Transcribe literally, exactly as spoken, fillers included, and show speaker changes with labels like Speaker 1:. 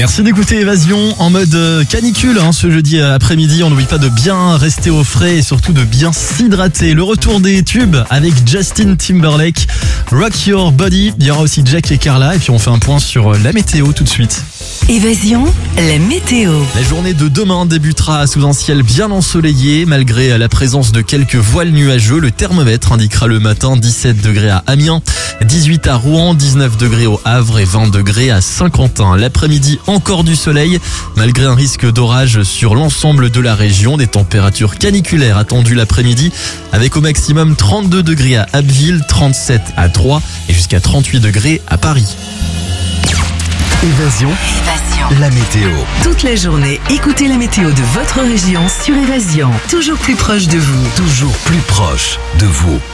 Speaker 1: Merci d'écouter Évasion en mode canicule hein, ce jeudi après-midi. On n'oublie pas de bien rester au frais et surtout de bien s'hydrater. Le retour des tubes avec Justin Timberlake, Rock Your Body. Il y aura aussi Jack et Carla et puis on fait un point sur la météo tout de suite.
Speaker 2: Évasion, la météo.
Speaker 1: La journée de demain débutera sous un ciel bien ensoleillé. Malgré la présence de quelques voiles nuageux, le thermomètre indiquera le matin dix-sept degrés à Amiens, dix-huit à Rouen, dix-neuf degrés au Havre et vingt degrés à Saint-Quentin. L'après-midi, encore du soleil, malgré un risque d'orage sur l'ensemble de la région. Des températures caniculaires attendues l'après-midi, avec au maximum trente-deux degrés à Abbeville, trente-sept à Troyes et jusqu'à trente-huit degrés à Paris.
Speaker 3: Évasion,
Speaker 2: Évasion.
Speaker 3: la météo.
Speaker 2: Toute la journée, écoutez la météo de votre région sur Évasion. Toujours plus proche de vous.
Speaker 3: Toujours plus proche de vous.